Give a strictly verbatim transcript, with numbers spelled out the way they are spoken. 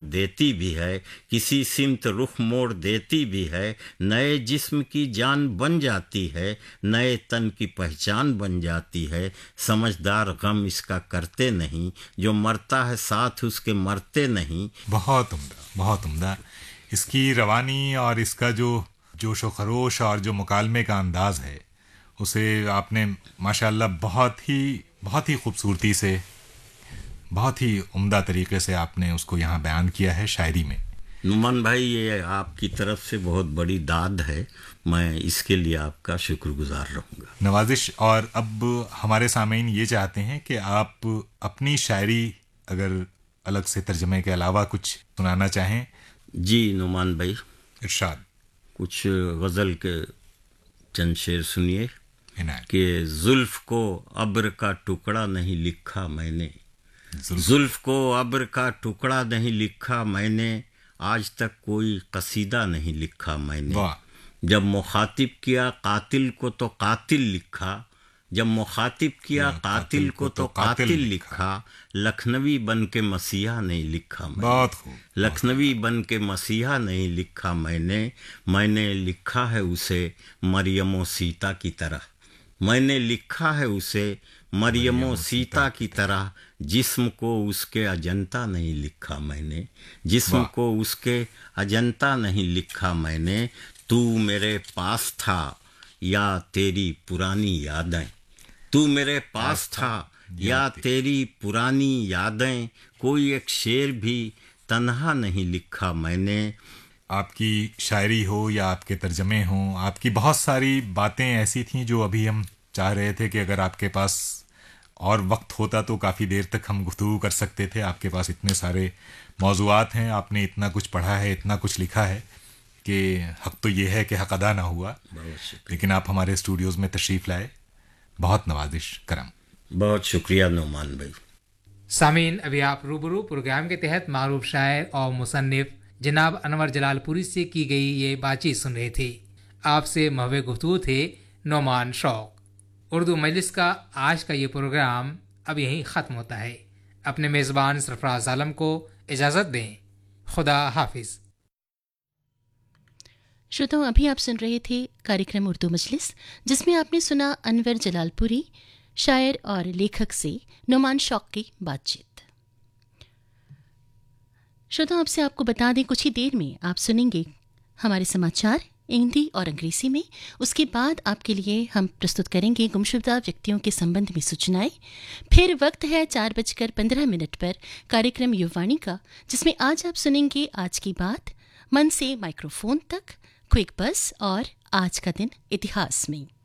देती भी है, किसी सिमत रुख मोड़ देती भी है, नए जिस्म की जान बन जाती है, नए तन की पहचान बन जाती है। समझदार गम इसका करते नहीं, जो मरता है साथ उसके मरते नहीं। बहुत उम्दा, बहुत उम्दा। इसकी रवानी और इसका जो जोश व खरोश और जो मुकालमे का अंदाज है, उसे आपने माशाअल्लाह बहुत ही बहुत ही खूबसूरती से, बहुत ही उम्दा तरीके से आपने उसको यहाँ बयान किया है शायरी में। नुमान भाई, ये आपकी तरफ से बहुत बड़ी दाद है, मैं इसके लिए आपका शुक्रगुजार रहूँगा। नवाजिश, और अब हमारे सामीन ये चाहते हैं कि आप अपनी शायरी अगर अलग से तर्जमे के अलावा कुछ सुनाना चाहें। जी नुमान भाई, इरशाद। कुछ गज़ल के चंद शेर सुनिए इनायत। कि जुल्फ को अब्र का टुकड़ा नहीं लिखा मैंने, जुल्फ को अब्र का टुकड़ा नहीं लिखा मैंने, आज तक कोई कसीदा नहीं लिखा मैंने। जब मुखातिब किया कातिल को तो कातिल लिखा, जब मुखातिब किया कातिल को तो कातिल लिखा, लखनवी बन के मसीहा नहीं लिखा मैंने। बहुत खूब। लखनवी बन के मसीहा नहीं लिखा मैंने, मैंने लिखा है उसे मरियम सीता की तरह, मैंने लिखा है उसे मरियम सीता की तरह, जिस्म को उसके अजंता नहीं लिखा मैंने, जिस्म को उसके अजंता नहीं लिखा मैंने। तू मेरे पास था या तेरी पुरानी यादें, तू मेरे पास था या तेरी पुरानी यादें, कोई एक शेर भी तन्हा नहीं लिखा मैंने। आपकी शायरी हो या आपके तर्जमे हों, आपकी बहुत सारी बातें ऐसी थीं जो अभी हम चाह रहे थे कि अगर आपके पास और वक्त होता तो काफ़ी देर तक हम गुफ्तगू कर सकते थे। आपके पास इतने सारे मौज़ूआत हैं, आपने इतना कुछ पढ़ा है, इतना कुछ लिखा है कि हक़ तो ये है कि हक़ अदा ना हुआ, लेकिन आप हमारे स्टूडियोज़ में तशरीफ़ लाए, बहुत नवाजिश करम। बहुत शुक्रिया नुमान भाई। सामीन, अभी आप रूबरू प्रोग्राम के तहत मारूफ शायर और मुसन्निफ जनाब अनवर जलालपुरी से की गई ये बातचीत सुन रहे थे। आपसे महवे गुफ्तगू थे नोमान शौक। उर्दू मजलिस का आज का ये प्रोग्राम अब यहीं ख़त्म होता है। अपने मेज़बान सरफराज आलम को इजाज़त दें। खुदा हाफिज़। श्रोताओं, अभी आप सुन रहे थे कार्यक्रम उर्दू मजलिस, जिसमें आपने सुना अनवर जलालपुरी शायर और लेखक से नोमान शौक की बातचीत। श्रोताओं, आपसे आपको बता दें, कुछ ही देर में आप सुनेंगे हमारे समाचार हिंदी और अंग्रेजी में। उसके बाद आपके लिए हम प्रस्तुत करेंगे गुमशुदा व्यक्तियों के संबंध में सूचनाएं। फिर वक्त है चार बजकर पंद्रह मिनट पर कार्यक्रम युवाणी का, जिसमें आज आप सुनेंगे आज की बात, मन से माइक्रोफोन तक, क्विक बस और आज का दिन इतिहास में।